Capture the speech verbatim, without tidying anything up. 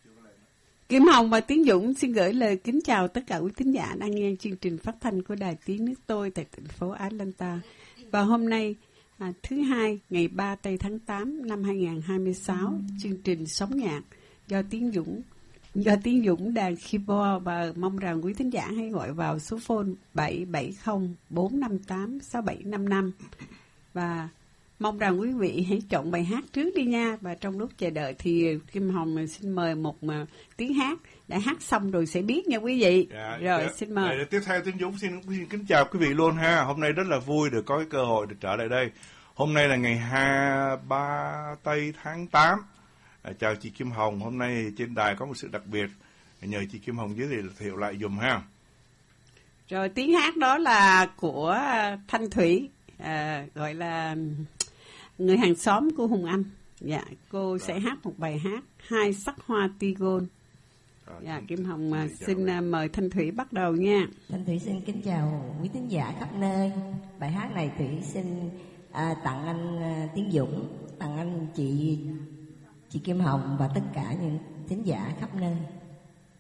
Kim Hồng và Tiến Dũng xin gửi lời kính chào tất cả quý thính giả đang nghe chương trình phát thanh của Đài Tiếng Nước Tôi tại thành phố Atlanta. Và hôm nay, à, thứ hai, ngày ba tây tháng tám năm hai nghìn không trăm hai mươi sáu, chương trình Sống Nhạc do Tiến Dũng do Tiến Dũng đàn keyboard, và mong rằng quý thính giả hãy gọi vào số phone bảy bảy không bốn năm tám sáu bảy năm năm. Và mong rằng quý vị hãy chọn bài hát trước đi nha. Và trong lúc chờ đợi thì Kim Hồng xin mời một uh, tiếng hát. Đã hát xong rồi sẽ biết nha quý vị. Dạ, Rồi dạ, xin mời. Dạ, tiếp theo Tiến Dũng xin, xin kính chào quý vị luôn ha. Hôm nay rất là vui được có cái cơ hội được trở lại đây. Hôm nay là ngày hai mươi ba tây tháng tám. À, chào chị Kim Hồng. Hôm nay trên đài có một sự đặc biệt. Nhờ chị Kim Hồng giới thiệu lại dùm ha. Rồi tiếng hát đó là của Thanh Thủy, à, gọi là người hàng xóm của Hùng Anh. Dạ, cô rồi sẽ hát một bài hát Hai Sắc Hoa Tigon. Dạ, Kim Hồng à, xin à, mời Thanh Thủy bắt đầu nha. Thanh Thủy xin kính chào quý thính giả khắp nơi. Bài hát này Thủy xin à, tặng anh à, Tiến Dũng, tặng anh chị chị Kim Hồng và tất cả những thính giả khắp nơi.